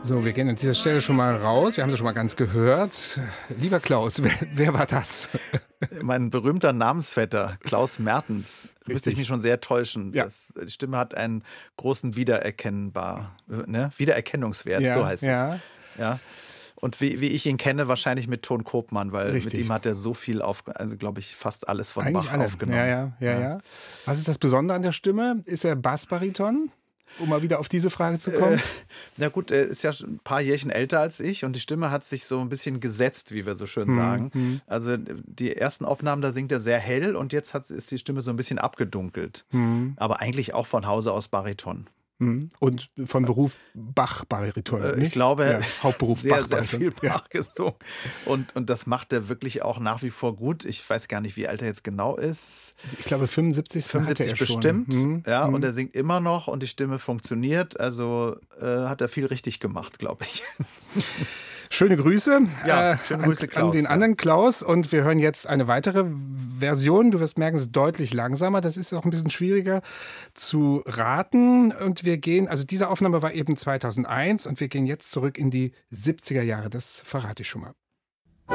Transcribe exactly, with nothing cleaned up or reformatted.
So, wir gehen an dieser Stelle schon mal raus. Wir haben das schon mal ganz gehört. Lieber Klaus, wer, wer war das? Mein berühmter Namensvetter, Klaus Mertens. Müsste ich Richtig. mich schon sehr täuschen. Ja. Das, die Stimme hat einen großen Wiedererkennbar, ne? Wiedererkennungswert, Ja, so heißt ja. es. Ja. Und wie, wie ich ihn kenne, wahrscheinlich mit Ton Kopmann, weil Richtig. mit ihm hat er so viel aufgenommen, also glaube ich fast alles von Eigentlich Bach alle. aufgenommen. Ja, ja, ja, Ja. ja. Was ist das Besondere an der Stimme? Ist er Bassbariton? Um mal wieder auf diese Frage zu kommen. Äh, na gut, er ist ja schon ein paar Jährchen älter als ich und die Stimme hat sich so ein bisschen gesetzt, wie wir so schön sagen. hm. Also die ersten Aufnahmen, da singt er sehr hell und jetzt hat, ist die Stimme so ein bisschen abgedunkelt. Hm. Aber eigentlich auch von Hause aus Bariton. Hm. Und von Beruf Bach-Bariton. Äh, nicht? Ich glaube, Ja, Hauptberuf sehr, sehr Bach-Bariton. viel Ja. Bach gesungen. Und, und das macht er wirklich auch nach wie vor gut. Ich weiß gar nicht, wie alt er jetzt genau ist. Ich glaube, fünfundsiebzig, fünfundsiebzig hatte er schon. bestimmt. Hm. Ja, hm. und er singt immer noch und die Stimme funktioniert. Also äh, hat er viel richtig gemacht, glaube ich. Schöne Grüße, Ja, äh, schöne Grüße, an, Klaus, an den ja. anderen Klaus. Und wir hören jetzt eine weitere Version. Du wirst merken, es ist deutlich langsamer. Das ist auch ein bisschen schwieriger zu raten. Und wir gehen, also diese Aufnahme war eben zweitausendeins und wir gehen jetzt zurück in die siebziger Jahre. Das verrate ich schon mal.